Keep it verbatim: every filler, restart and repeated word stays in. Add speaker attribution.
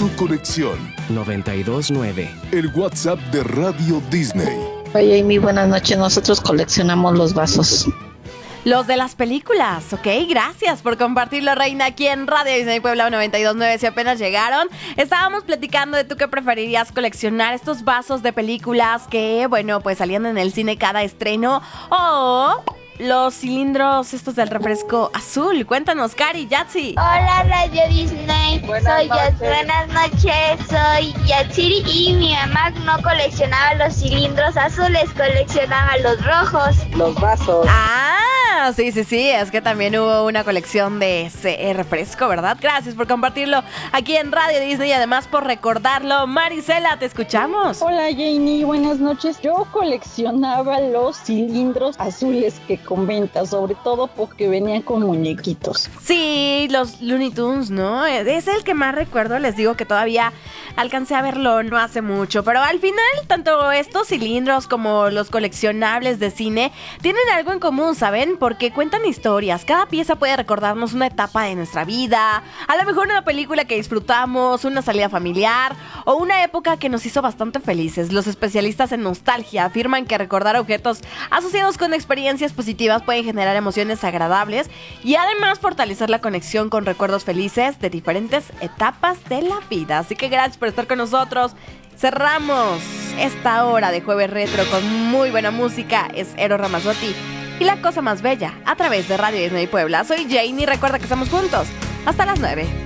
Speaker 1: tu colección.
Speaker 2: noventa y dos nueve.
Speaker 1: El WhatsApp de Radio Disney.
Speaker 3: Oye, Amy, buenas noches. Nosotros coleccionamos los vasos.
Speaker 4: Los de las películas, ¿ok? Gracias por compartirlo, Reina, aquí en Radio Disney Puebla noventa y dos nueve. Si apenas llegaron, estábamos platicando de tú qué preferirías coleccionar, estos vasos de películas que, bueno, pues salían en el cine cada estreno, o los cilindros estos del refresco azul. Cuéntanos, Cari, Yatsi.
Speaker 5: Hola, Radio Disney.
Speaker 6: Buenas
Speaker 5: soy
Speaker 6: noches.
Speaker 5: Yats- Buenas noches, soy Yatsiri y mi mamá no coleccionaba los cilindros azules, coleccionaba los rojos.
Speaker 6: Los vasos.
Speaker 4: Ah, sí, sí, sí, es que también hubo una colección de ese refresco, ¿verdad? Gracias por compartirlo aquí en Radio Disney y además por recordarlo. Marisela, te escuchamos.
Speaker 7: Hola Janie, buenas noches. Yo coleccionaba los cilindros azules que comenta, sobre todo porque venían con muñequitos.
Speaker 4: Sí, los Looney Tunes, ¿no? Es el que más recuerdo, les digo que todavía alcancé a verlo no hace mucho, pero al final tanto estos cilindros como los coleccionables de cine tienen algo en común, ¿saben? Porque cuentan historias, cada pieza puede recordarnos una etapa de nuestra vida, a lo mejor una película que disfrutamos, una salida familiar o una época que nos hizo bastante felices. Los especialistas en nostalgia afirman que recordar objetos asociados con experiencias positivas pueden generar emociones agradables y además fortalecer la conexión con recuerdos felices de diferentes etapas de la vida. Así que gracias por estar con nosotros. Cerramos esta hora de Jueves Retro con muy buena música. Es Eros Ramazzotti y La Cosa Más Bella a través de Radio Disney Puebla. Soy Jane y recuerda que estamos juntos hasta las nueve.